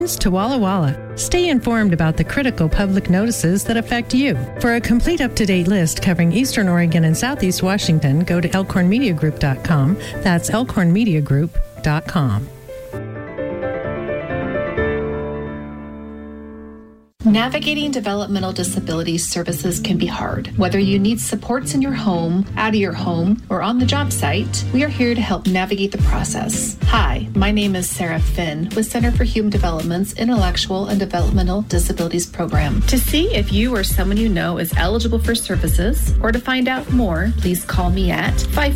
to Walla Walla. Stay informed about the critical public notices that affect you. For a complete up-to-date list covering Eastern Oregon and Southeast Washington, go to elkhornmediagroup.com. That's elkhornmediagroup.com. Navigating developmental disability services can be hard. Whether you need supports in your home, out of your home, or on the job site, we are here to help navigate the process. Hi, my name is Sarah Finn with Center for Human Development's Intellectual and Developmental Disabilities Program. To see if you or someone you know is eligible for services, or to find out more, please call me at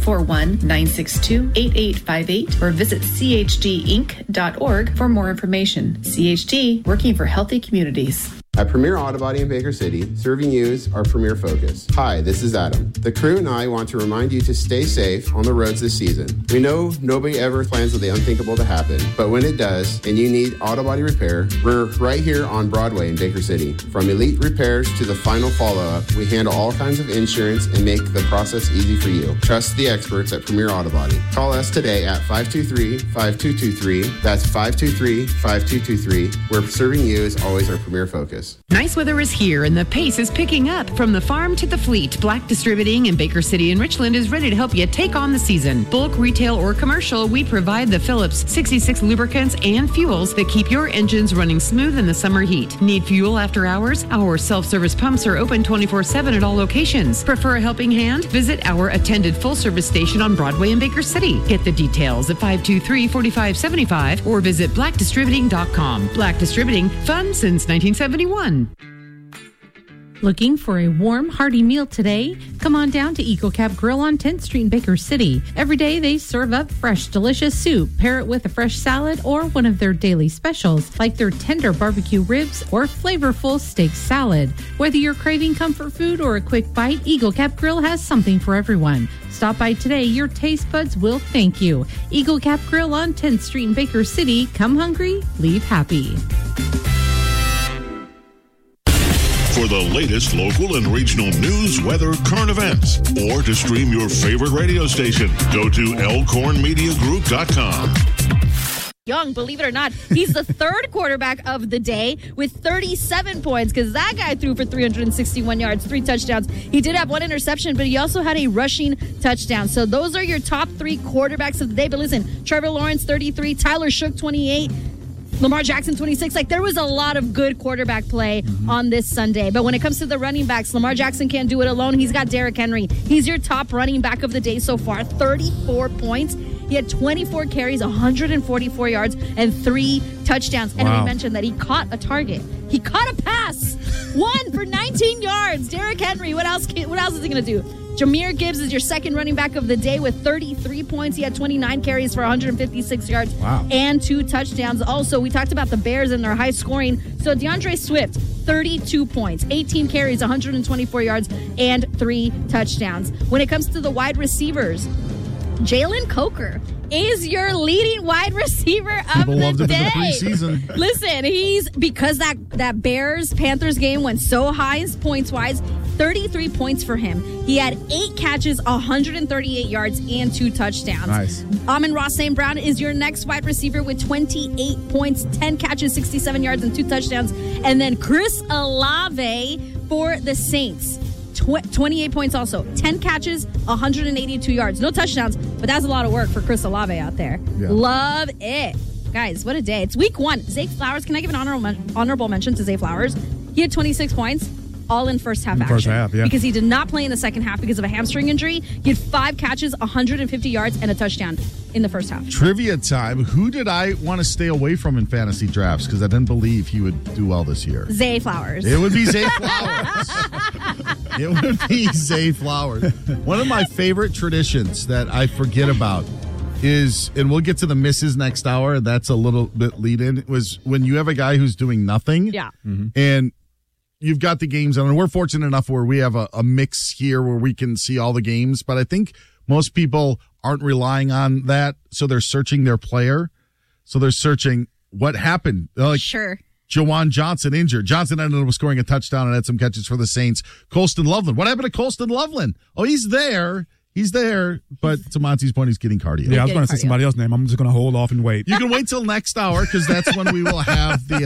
541-962-8858 or visit chdinc.org for more information. CHD, working for healthy communities. At Premier Auto Body in Baker City, serving you is our premier focus. Hi, this is Adam. The crew and I want to remind you to stay safe on the roads this season. We know nobody ever plans for the unthinkable to happen, but when it does, and you need auto body repair, we're right here on Broadway in Baker City. From elite repairs to the final follow-up, we handle all kinds of insurance and make the process easy for you. Trust the experts at Premier Auto Body. Call us today at 523-5223. That's 523-5223, where serving you is always our premier focus. Nice weather is here and the pace is picking up. From the farm to the fleet, Black Distributing in Baker City and Richland is ready to help you take on the season. Bulk, retail, or commercial, we provide the Phillips 66 lubricants and fuels that keep your engines running smooth in the summer heat. Need fuel after hours? Our self-service pumps are open 24/7 at all locations. Prefer a helping hand? Visit our attended full-service station on Broadway in Baker City. Get the details at 523-4575 or visit blackdistributing.com. Black Distributing, fun since 1971. Looking for a warm, hearty meal today? Come on down to Eagle Cap Grill on 10th Street in Baker City. Every day they serve up fresh, delicious soup. Pair it with a fresh salad or one of their daily specials, like their tender barbecue ribs or flavorful steak salad. Whether you're craving comfort food or a quick bite, Eagle Cap Grill has something for everyone. Stop by today. Your taste buds will thank you. Eagle Cap Grill on 10th Street in Baker City. Come hungry, leave happy. For the latest local and regional news, weather, current events, or to stream your favorite radio station, go to elkhornmediagroup.com. Young, believe it or not, he's the third quarterback of the day with 37 points because that guy threw for 361 yards, 3 touchdowns. He did have 1 interception, but he also had a rushing touchdown. So those are your top 3 quarterbacks of the day. But listen, Trevor Lawrence, 33, Tyler Shook, 28, Lamar Jackson, 26. There was a lot of good quarterback play on this Sunday. But when it comes to the running backs, Lamar Jackson can't do it alone. He's got Derrick Henry. He's your top running back of the day so far, 34 points. He had 24 carries, 144 yards, and 3 touchdowns. And we mentioned that he caught a target. He caught a pass. 1 for 19 yards. Derrick Henry, what else is he going to do? Jahmyr Gibbs is your second running back of the day with 33 points. He had 29 carries for 156 yards and 2 touchdowns. Also, we talked about the Bears and their high scoring. So DeAndre Swift, 32 points, 18 carries, 124 yards, and 3 touchdowns. When it comes to the wide receivers, Jalen Coker is your leading wide receiver of the day. Preseason. Listen, because that Bears-Panthers game went so high points-wise, 33 points for him. He had 8 catches, 138 yards, and 2 touchdowns. Nice. Amon-Ra St. Brown is your next wide receiver with 28 points, 10 catches, 67 yards, and 2 touchdowns. And then Chris Olave for the Saints. 28 points also. 10 catches, 182 yards. No touchdowns, but that's a lot of work for Chris Olave out there. Yeah. Love it. Guys, what a day. It's week 1. Zay Flowers, can I give an honorable mention to Zay Flowers? He had 26 points. All in first half action. First half, yeah. Because he did not play in the second half because of a hamstring injury. He had 5 catches, 150 yards, and a touchdown in the first half. Trivia time. Who did I want to stay away from in fantasy drafts? Because I didn't believe he would do well this year. Zay Flowers. It would be Zay Flowers. It would be Zay Flowers. One of my favorite traditions that I forget about is, and we'll get to the misses next hour, that's a little bit lead in, was when you have a guy who's doing nothing. Yeah. And you've got the games on, and we're fortunate enough where we have a mix here where we can see all the games, but I think most people aren't relying on that, so they're searching their player. So they're searching what happened. Sure. Jawan Johnson injured. Johnson ended up scoring a touchdown and had some catches for the Saints. Colston Loveland. What happened to Colston Loveland? Oh, he's there. He's there, but to Monty's point, he's getting cardio. Yeah, I was going to say somebody else's name. I'm just going to hold off and wait. You can wait till next hour because that's when we will have the